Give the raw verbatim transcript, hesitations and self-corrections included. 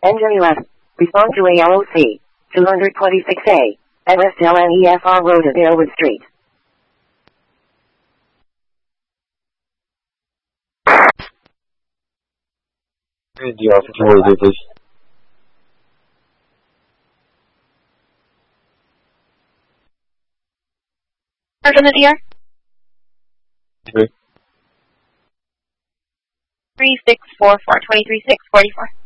Engine U S. Respond to A L O C. two twenty-six A. M S L N E F R Road at Aylwood Street. The officer will do, please. First on the D R? Okay. three six four four, twenty-three six forty-four.